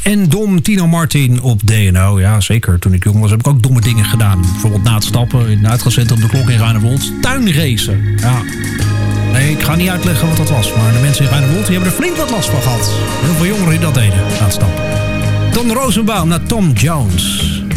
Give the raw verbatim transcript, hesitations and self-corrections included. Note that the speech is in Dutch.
en Dom Tino Martin op D en O. Ja, zeker. Toen ik jong was heb ik ook domme dingen gedaan. Bijvoorbeeld na het stappen in het uitgaanscentrum De Klok in Ruinewold. Tuinracen. Ja. Nee, ik ga niet uitleggen wat dat was. Maar de mensen in Ruinewold die hebben er flink wat last van gehad. Heel veel jongeren die dat deden na het stappen. Don Rosenbaum naar Tom Jones.